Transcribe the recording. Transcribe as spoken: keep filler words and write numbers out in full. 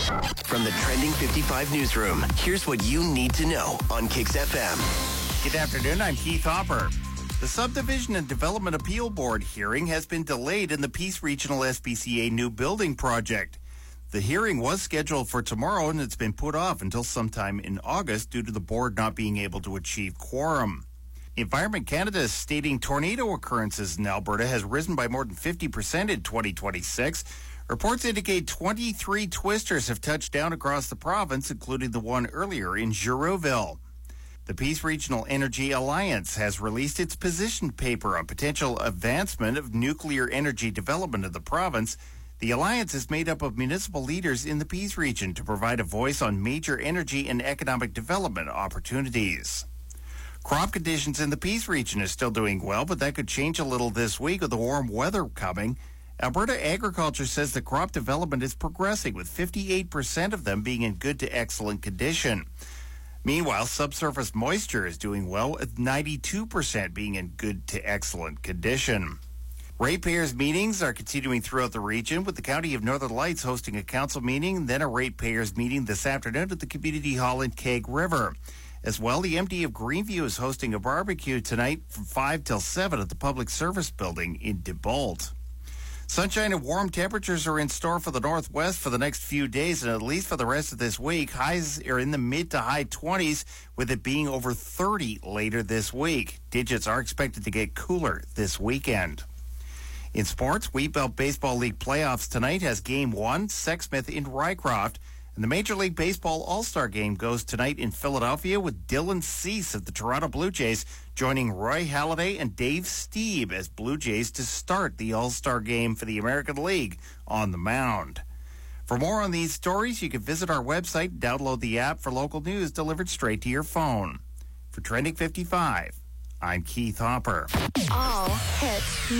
From the Trending fifty-five newsroom, here's what you need to know on Kix F M. Good afternoon, I'm Keith Hopper. The Subdivision and Development Appeal Board hearing has been delayed in the Peace Regional S P C A new building project. The hearing was scheduled for tomorrow and it's been put off until sometime in August due to the board not being able to achieve quorum. Environment Canada is stating tornado occurrences in Alberta has risen by more than fifty percent in twenty twenty-six. Reports indicate twenty-three twisters have touched down across the province, including the one earlier in Girouville. The Peace Regional Energy Alliance has released its position paper on potential advancement of nuclear energy development in the province. The alliance is made up of municipal leaders in the Peace region to provide a voice on major energy and economic development opportunities. Crop conditions in the Peace region are still doing well, but that could change a little this week with the warm weather coming. Alberta Agriculture says the crop development is progressing, with fifty-eight percent of them being in good to excellent condition. Meanwhile, subsurface moisture is doing well, with ninety-two percent being in good to excellent condition. Ratepayers meetings are continuing throughout the region, with the County of Northern Lights hosting a council meeting, then a ratepayers meeting this afternoon at the Community Hall in Keg River. As well, the M D of Greenview is hosting a barbecue tonight from five till seven at the Public Service Building in DeBolt. Sunshine and warm temperatures are in store for the Northwest for the next few days and at least for the rest of this week. Highs are in the mid to high twenties, with it being over thirty later this week. Digits are expected to get cooler this weekend. In sports, Wheatbelt Baseball League playoffs tonight has Game one, Sexsmith in Rycroft. And the Major League Baseball All-Star Game goes tonight in Philadelphia, with Dylan Cease of the Toronto Blue Jays joining Roy Halladay and Dave Stieb as Blue Jays to start the All-Star Game for the American League on the mound. For more on these stories, you can visit our website and download the app for local news delivered straight to your phone. For Trending fifty-five, I'm Keith Hopper. All hits.